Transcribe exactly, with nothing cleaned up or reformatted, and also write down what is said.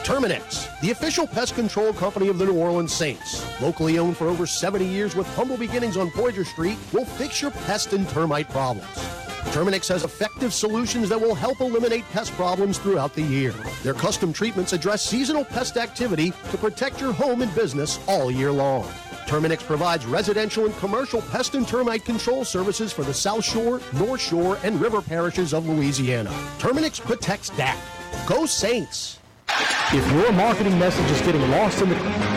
Terminix, the official pest control company of the New Orleans Saints. Locally owned for over seventy years with humble beginnings on Poydras Street, will fix your pest and termite problems. Terminix has effective solutions that will help eliminate pest problems throughout the year. Their custom treatments address seasonal pest activity to protect your home and business all year long. Terminix provides residential and commercial pest and termite control services for the South Shore, North Shore, and River parishes of Louisiana. Terminix protects D A C. Go Saints! If your marketing message is getting lost in the